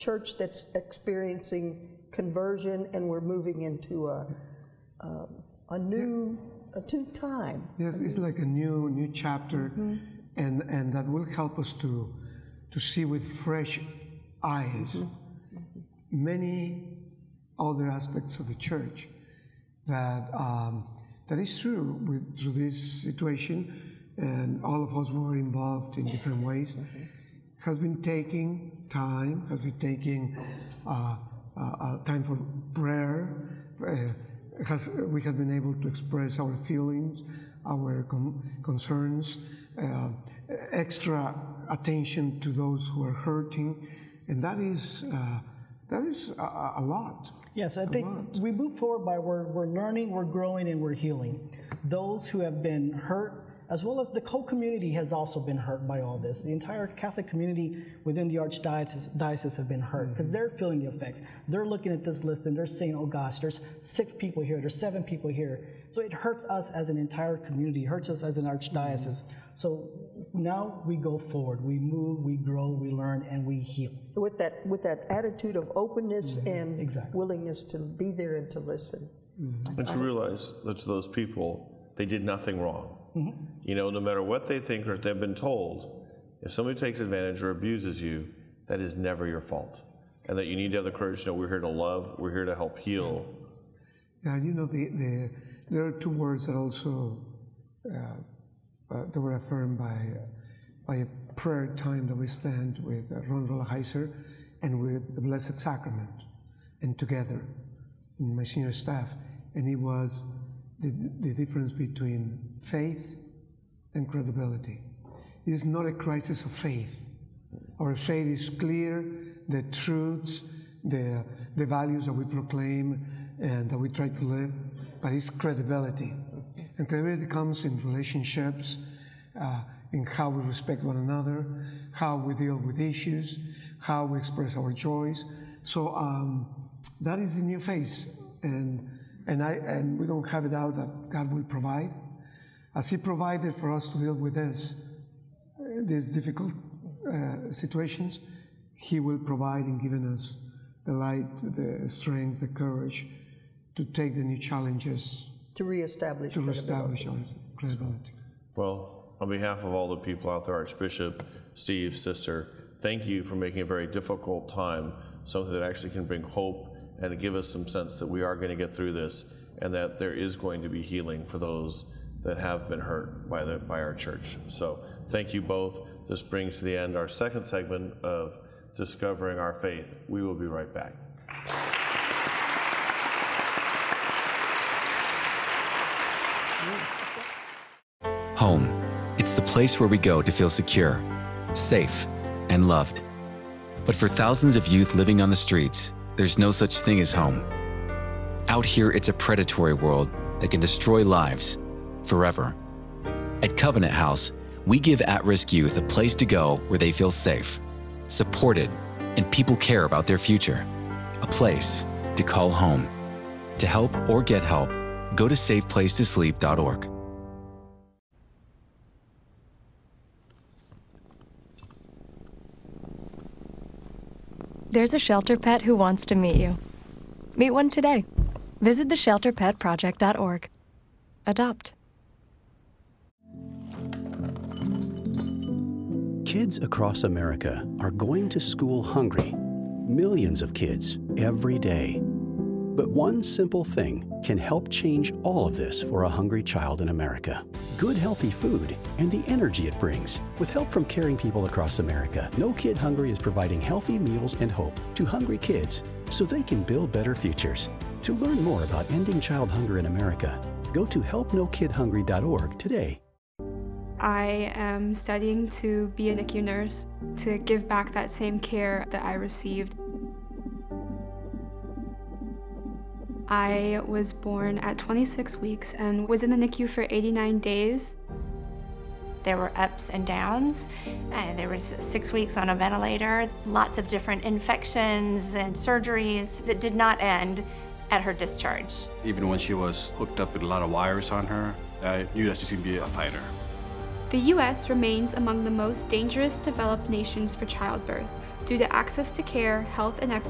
church that's experiencing conversion, and we're moving into a new time. Yes, it's like a new chapter, and that will help us to see with fresh eyes many other aspects of the church that is true through this situation, and all of us were involved in different ways. Has been taking time, time for prayer. We have been able to express our feelings, our concerns, extra attention to those who are hurting, and that is a lot. Yes, I think we move forward by we're learning, we're growing, and we're healing. Those who have been hurt, as well as the co-community, has also been hurt by all this. The entire Catholic community within the Archdiocese have been hurt because they're feeling the effects. They're looking at this list and they're saying, oh gosh, there's 6 people here, there's 7 people here. So it hurts us as an entire community, hurts us as an Archdiocese. So now we go forward, we move, we grow, we learn, and we heal. With that attitude of openness and willingness to be there and to listen. And to realize that to those people, they did nothing wrong. You know, no matter what they think or they've been told, if somebody takes advantage or abuses you, that is never your fault. And that you need to have the courage to know we're here to love, we're here to help heal. Yeah, you know, there are 2 words that also that were affirmed by a prayer time that we spent with Ron Rolheiser and with the Blessed Sacrament, and together in my senior staff, and it was the difference between faith and credibility. It is not a crisis of faith. Our faith is clear, the truths, the values that we proclaim and that we try to live, but it's credibility. And credibility comes in relationships, in how we respect one another, how we deal with issues, how we express our joys. So that is the new phase, and we don't have a doubt that God will provide. As He provided for us to deal with these difficult situations, He will provide in giving us the light, the strength, the courage to take the new challenges. To reestablish our credibility. Well, on behalf of all the people out there, Archbishop, Steve, Sister, thank you for making a very difficult time something that actually can bring hope and give us some sense that we are going to get through this and that there is going to be healing for those that have been hurt by our church. So thank you both. This brings to the end our second segment of Discovering Our Faith. We will be right back. Home. It's the place where we go to feel secure, safe, and loved. But for thousands of youth living on the streets, there's no such thing as home. Out here, it's a predatory world that can destroy lives forever. At Covenant House, we give at-risk youth a place to go where they feel safe, supported, and people care about their future. A place to call home. To help or get help, go to safeplacetosleep.org. There's a shelter pet who wants to meet you. Meet one today. Visit theshelterpetproject.org. Adopt. Kids across America are going to school hungry. Millions of kids every day. But one simple thing can help change all of this for a hungry child in America. Good healthy food and the energy it brings. With help from caring people across America, No Kid Hungry is providing healthy meals and hope to hungry kids so they can build better futures. To learn more about ending child hunger in America, go to helpnokidhungry.org today. I am studying to be a NICU nurse to give back that same care that I received. I was born at 26 weeks and was in the NICU for 89 days. There were ups and downs. There was 6 weeks on a ventilator, lots of different infections and surgeries that did not end at her discharge. Even when she was hooked up with a lot of wires on her, I knew that she was going to be a fighter. The U.S. remains among the most dangerous developed nations for childbirth, Due to access to care, health, and